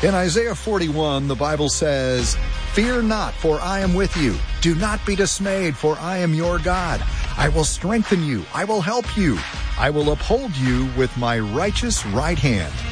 In Isaiah 41, the Bible says, "Fear not, for I am with you. Do not be dismayed, for I am your God. I will strengthen you. I will help you. I will uphold you with my righteous right hand."